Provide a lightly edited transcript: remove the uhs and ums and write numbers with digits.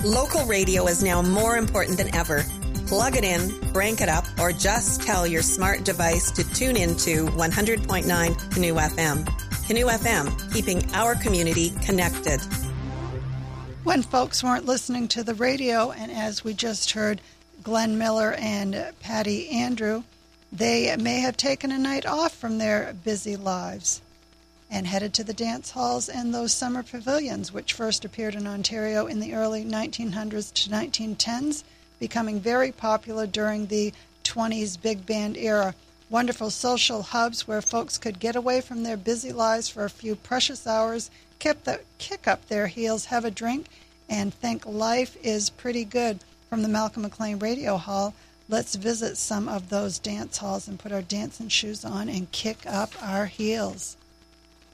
Local radio is now more important than ever. Plug it in, crank it up, or just tell your smart device to tune into 100.9 Canoe FM. Canoe FM, keeping our community connected. When folks weren't listening to the radio, and as we just heard Glenn Miller and Patty Andrew, they may have taken a night off from their busy lives and headed to the dance halls and those summer pavilions, which first appeared in Ontario in the early 1900s to 1910s, becoming very popular during the 20s big band era. Wonderful social hubs where folks could get away from their busy lives for a few precious hours, kick up their heels, have a drink, and think life is pretty good. From the Malcolm McLean Radio Hall, let's visit some of those dance halls and put our dancing shoes on and kick up our heels.